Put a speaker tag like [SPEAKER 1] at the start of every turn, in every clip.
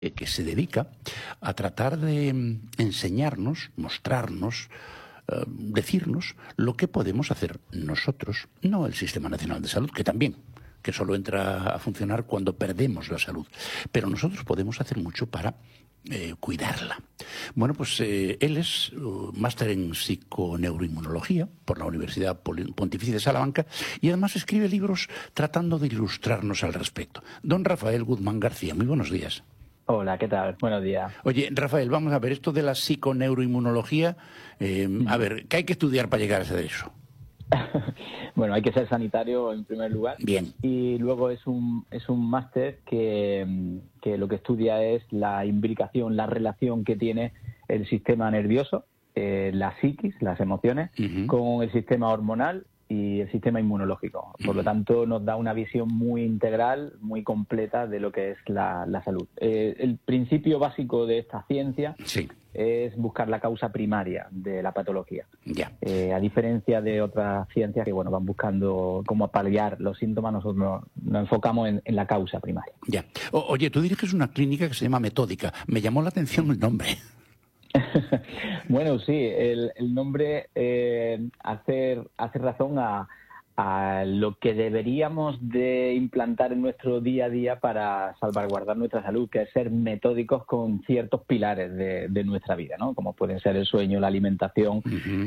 [SPEAKER 1] que se dedica a tratar de enseñarnos, mostrarnos, decirnos lo que podemos hacer nosotros, no el Sistema Nacional de Salud, que también, que solo entra a funcionar cuando perdemos la salud. Pero nosotros podemos hacer mucho para cuidarla. Bueno, pues él es máster en psiconeuroinmunología por la Universidad Pontificia de Salamanca y además escribe libros tratando de ilustrarnos al respecto. Don Rafael Guzmán García, muy buenos días.
[SPEAKER 2] Hola, ¿qué tal? Buenos días.
[SPEAKER 1] Oye, Rafael, vamos a ver, esto de la psiconeuroinmunología, a ver, ¿qué hay que estudiar para llegar a hacer eso?
[SPEAKER 2] Bueno, hay que ser sanitario en primer lugar.
[SPEAKER 1] Bien.
[SPEAKER 2] Y luego es un máster que lo que estudia es la imbricación, la relación que tiene el sistema nervioso, la psiquis, las emociones, con el sistema hormonal y el sistema inmunológico. Por lo tanto, nos da una visión muy integral, muy completa de lo que es la salud. El principio básico de esta ciencia es buscar la causa primaria de la patología.
[SPEAKER 1] Ya.
[SPEAKER 2] A diferencia de otras ciencias que van buscando cómo paliar los síntomas, nosotros nos enfocamos en la causa primaria.
[SPEAKER 1] Ya. Oye, tú diriges una clínica que se llama Metódica. Me llamó la atención el nombre.
[SPEAKER 2] Bueno, sí, el nombre hace razón a lo que deberíamos de implantar en nuestro día a día para salvaguardar nuestra salud, que es ser metódicos con ciertos pilares de nuestra vida, ¿no? Como pueden ser el sueño, la alimentación,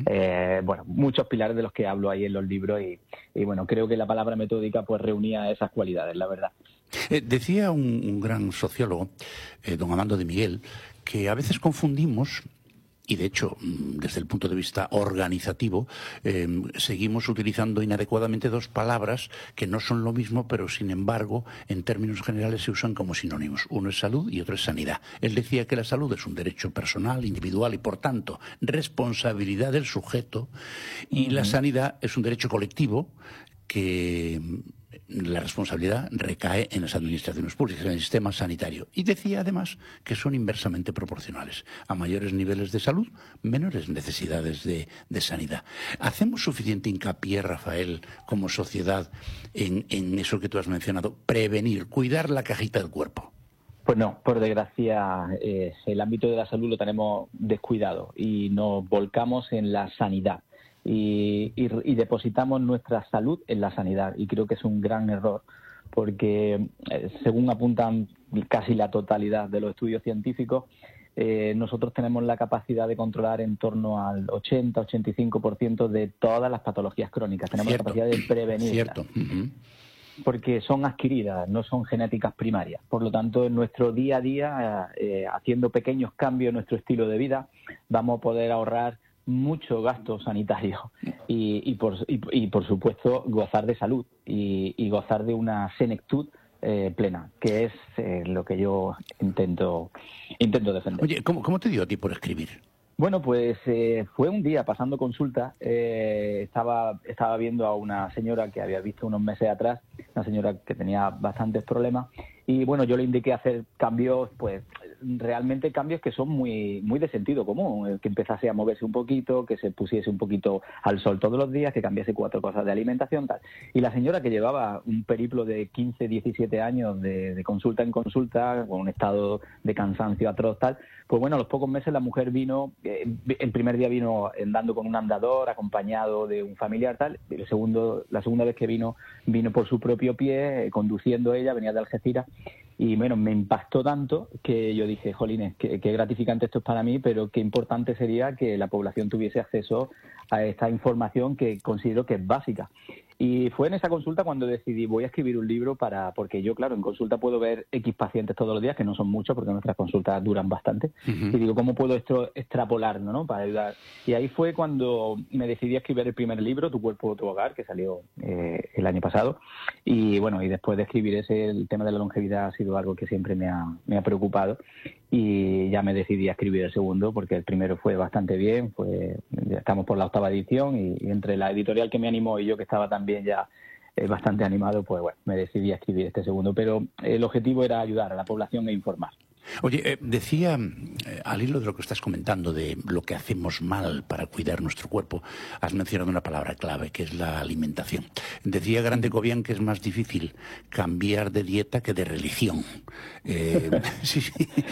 [SPEAKER 2] muchos pilares de los que hablo ahí en los libros y bueno, creo que la palabra metódica pues reunía esas cualidades, la verdad.
[SPEAKER 1] Decía un gran sociólogo, don Amando de Miguel, que a veces confundimos, y de hecho, desde el punto de vista organizativo, seguimos utilizando inadecuadamente dos palabras que no son lo mismo, pero sin embargo, en términos generales se usan como sinónimos. Uno es salud y otro es sanidad. Él decía que la salud es un derecho personal, individual y, por tanto, responsabilidad del sujeto, y la sanidad es un derecho colectivo que la responsabilidad recae en las administraciones públicas, en el sistema sanitario. Y decía además que son inversamente proporcionales. A mayores niveles de salud, menores necesidades de sanidad. ¿Hacemos suficiente hincapié, Rafael, como sociedad, en eso que tú has mencionado? Prevenir, cuidar la cajita del cuerpo.
[SPEAKER 2] Pues no, por desgracia, el ámbito de la salud lo tenemos descuidado y nos volcamos en la sanidad. Y depositamos nuestra salud en la sanidad y creo que es un gran error porque según apuntan casi la totalidad de los estudios científicos, nosotros tenemos la capacidad de controlar en torno al 80-85% de todas las patologías crónicas. Tenemos la capacidad de prevenirlas. Porque son adquiridas, no son genéticas primarias. Por lo tanto, en nuestro día a día, haciendo pequeños cambios en nuestro estilo de vida, vamos a poder ahorrar mucho gasto sanitario y por supuesto gozar de salud y gozar de una senectud plena, que es lo que yo intento defender.
[SPEAKER 1] Oye, ¿cómo te dio a ti por escribir?
[SPEAKER 2] Bueno, pues fue un día pasando consulta, estaba viendo a una señora que había visto unos meses atrás, una señora que tenía bastantes problemas, y bueno, yo le indiqué hacer cambios, pues realmente cambios que son muy de sentido común, que empezase a moverse un poquito, que se pusiese un poquito al sol todos los días, que cambiase 4 cosas de alimentación, tal. Y la señora, que llevaba un periplo de 15, 17 años de consulta en consulta, con un estado de cansancio atroz, tal, pues bueno, a los pocos meses la mujer vino, el primer día vino andando con un andador, acompañado de un familiar, tal, y la segunda vez que vino por su propio pie, conduciendo ella, venía de Algeciras. Y bueno, me impactó tanto que yo dije, jolines, qué gratificante esto es para mí, pero qué importante sería que la población tuviese acceso a esta información que considero que es básica. Y fue en esa consulta cuando decidí, voy a escribir un libro porque yo, claro, en consulta puedo ver X pacientes todos los días, que no son muchos porque nuestras consultas duran bastante. Y digo, ¿cómo puedo esto extrapolarlo, ¿no? Para ayudar. Y ahí fue cuando me decidí a escribir el primer libro, Tu cuerpo, tu hogar, que salió el año pasado. Y bueno, y después de escribir el tema de la longevidad ha sido algo que siempre me ha preocupado. Y ya me decidí a escribir el segundo porque el primero fue bastante bien, estamos por la 8ª edición y entre la editorial que me animó y yo, que estaba también ya bastante animado, pues bueno, me decidí a escribir este segundo, pero el objetivo era ayudar a la población e informar.
[SPEAKER 1] Oye, decía al hilo de lo que estás comentando, de lo que hacemos mal para cuidar nuestro cuerpo, has mencionado una palabra clave, que es la alimentación. Decía Grande Cobian que es más difícil cambiar de dieta que de religión. Sí, sí.